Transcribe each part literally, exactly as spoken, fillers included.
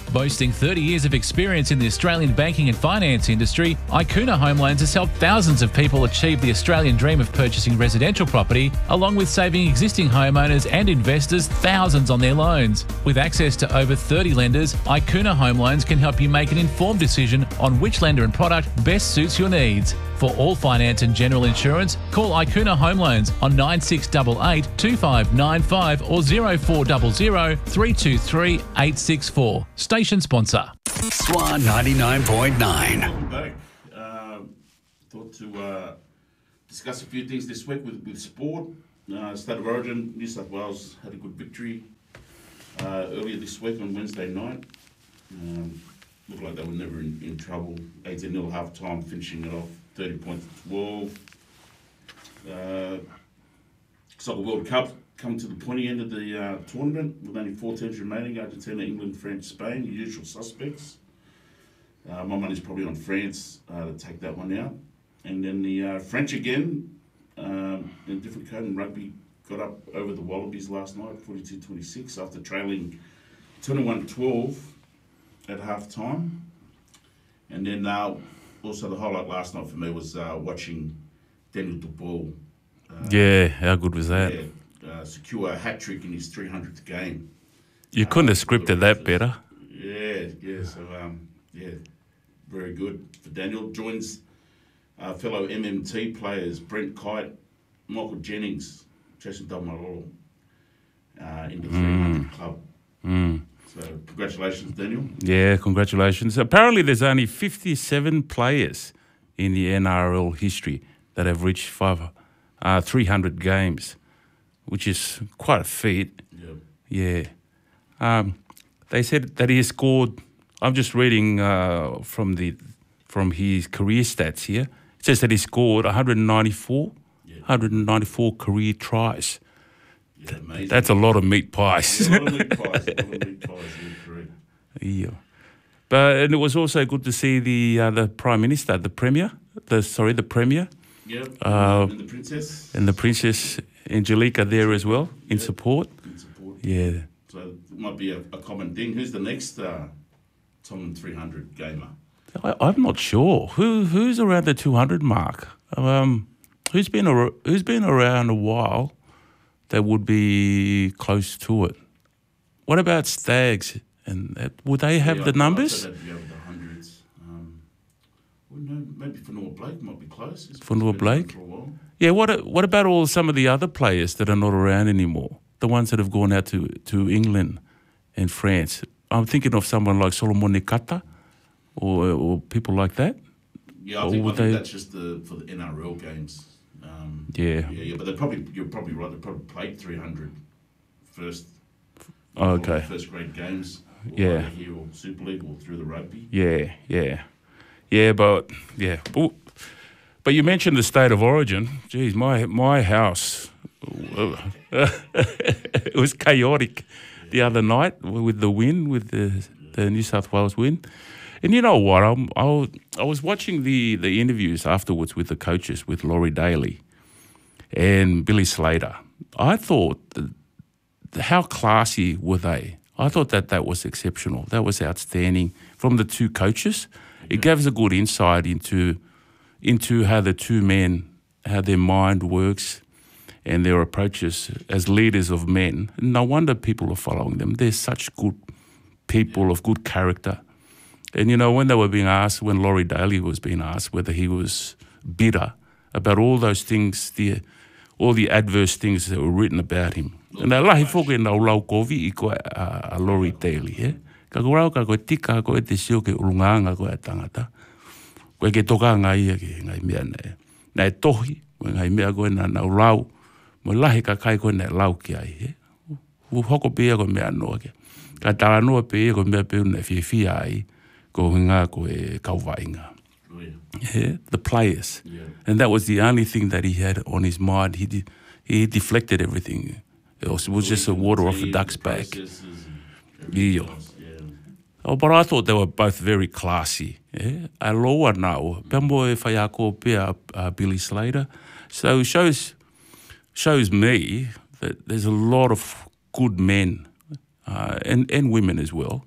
Boasting thirty years of experience in the Australian banking and finance industry, Icuna Home Loans has helped thousands of people achieve the Australian dream of purchasing residential property, along with saving existing homeowners and investors thousands on their loans. With access to over thirty lenders, Icuna Home Loans can help you make an informed decision on which lender and product best suits your needs. For all finance and general insurance, call Icuna Home Loans on nine six eight eight, two five nine five or zero four zero zero, three two three, eight six four. Station sponsor. Swan ninety-nine point nine. Welcome back. Uh, thought to uh, discuss a few things this week with, with sport. Uh, State of Origin, New South Wales had a good victory uh, earlier this week on Wednesday night. Um, looked like they were never in, in trouble. eighteen nil half time, finishing it off thirty points to twelve. Uh, Soccer World Cup come to the pointy end of the uh, tournament with only four teams remaining: Argentina, England, France, Spain, the usual suspects. Uh, my money's probably on France uh, to take that one out. And then the uh, French again, um, in a different code in rugby, got up over the Wallabies last night, forty-two twenty-six, after trailing twenty-one twelve at half time. And then uh, also the highlight last night for me was uh, watching Daniel Tupou. Uh, yeah, how good was that? Yeah, uh, secure a hat-trick in his three hundredth game. You couldn't uh, have scripted that better. Yeah, yeah, so, um, yeah, very good for Daniel. Joins uh, fellow M M T players Brent Kite, Michael Jennings, Jason Dalmarolo uh, in the three hundred Mm. club. Mm. So congratulations, Daniel. Yeah, congratulations. Apparently there's only fifty-seven players in the N R L history that have reached five, uh, three hundred games, which is quite a feat. Yep. Yeah. Um, they said that he has scored, I'm just reading uh, from the from his career stats here. It says that he scored one hundred ninety-four, Yeah. one hundred ninety-four career tries. Yeah, amazing. That's a lot of meat pies. Yeah, a lot of meat pies. A lot of meat pies. Yeah, correct. Yeah. But and it was also good to see the uh, the Prime Minister, the Premier, the sorry, the Premier, Yep. Uh, and the princess. and the Princess Angelica there as well in Yeah. support. In support. Yeah. So it might be a, a common thing. Who's the next uh, Tom three hundred gamer? I, I'm not sure who who's around the two hundred mark. Um, who's been ar- who's been around a while that would be close to it. What about Stags? And that, would they have Yeah, the I'd- numbers? I'd say that'd be over the hundreds. Um, well, no, maybe Fanua Blake might be close. He's Fanua been around Blake? for a while. Yeah. What what about all some of the other players that are not around anymore? The ones that have gone out to, to England and France. I'm thinking of someone like Solomon Nikata or or people like that. Yeah, I Or think, I would think they- that's just the for the N R L games. Um, Yeah. yeah, yeah, but they probably you're probably right. They probably played three hundred first. Oh, okay. First grade games. Or Yeah. either here or Super League or through the rugby. Yeah, yeah, yeah. But yeah, but, but you mentioned the State of Origin. Geez, my my house, it was chaotic the other night with the wind, with the the New South Wales wind. And you know what? I'm, I was, I was watching the the interviews afterwards with the coaches, with Laurie Daly and Billy Slater. I thought, that, how classy were they? I thought that that was exceptional. That was outstanding from the two coaches. It gave us a good insight into into how the two men, how their mind works and their approaches as leaders of men. No wonder people are following them. They're such good people of good character. And, you know, when they were being asked, when Laurie Daly was being asked whether he was bitter about all those things, the all the adverse things that were written about him. And I lahi whoke na ulau kovi i koe a, a Laurie Daly, eh? Ka korau ka koe tika koe te sio ke urungaanga koe a tangata. Koe ke toka ngai ia ke ngai mea nei. Nei tohi, koe ngai mea koe na na ulau. Mo lahi ka kai koe nei lau ki ai, eh? Hu hoko pia koe mea noa ke. Ka tala noa pia koe mea pia nei fia fia ai. Ko hinga koe kauwainga. Oh, yeah. Yeah, the players. Yeah. And that was the only thing that he had on his mind. He de- he deflected everything. It was, it was just a water off a duck's back. Yeah. Yeah. Oh, but I thought they were both very classy. Yeah? I loa now. Pambo e whai ako pia uh, Billy Slater. So it shows, shows me that there's a lot of good men uh, and, and women as well. Yeah.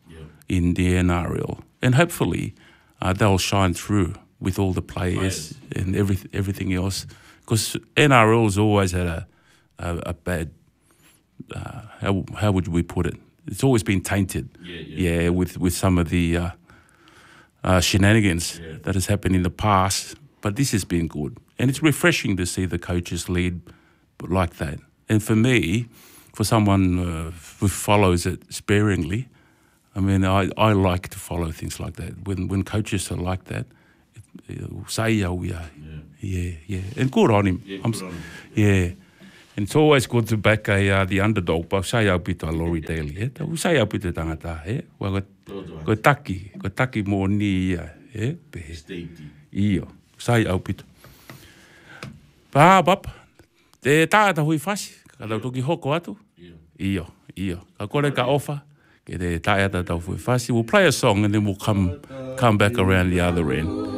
in the N R L. And hopefully uh, they'll shine through with all the players and every, everything else. Because N R L's always had a, a, a bad, uh, how, how would we put it? It's always been tainted, yeah, yeah. yeah with, with some of the uh, uh, shenanigans yeah. that has happened in the past. But this has been good. And it's refreshing to see the coaches lead like that. And for me, for someone uh, who follows it sparingly, I mean, I, I like to follow things like that. When when coaches are like that, say yeah, we are. Yeah, yeah. And good on him. Yeah, I'm, good on him. Yeah. And it's always good to back a, uh, the underdog. But say au pita Laurie Daly. Eh? Tau say au pita tangata. Eh? Wa ko taki. Ko taki mo ni ia. Eh? Iyo. Say au pita. Pa, pap. Te tāta hui whasi. Ka tau toki hoko atu. Iyo. Iyo. Ka kore ka ofa. Ke te tāta tau hui whasi. We'll play a song and then we'll come, come back around the other end.